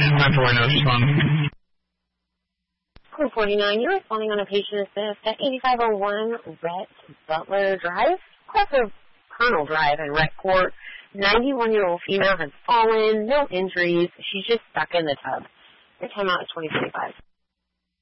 Code 49, you're responding on a patient assist at 8501 Rhett Butler Drive, also Colonel Drive in Rhett Court. 91-year-old female has fallen, no injuries. She's just stuck in the tub. Your timeout is 20:45.